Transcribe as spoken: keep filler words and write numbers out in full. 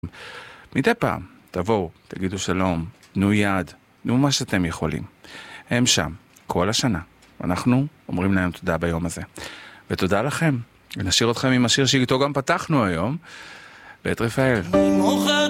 מדי פעם, תבואו, תגידו שלום, תנו יד, תנו מה שאתם יכולים. הם שם, כל השנה. אנחנו אומרים להם תודה ביום הזה. ותודה לכם. ונשאיר אתכם עם השיר שאיתו גם פתחנו היום, בית רפאל.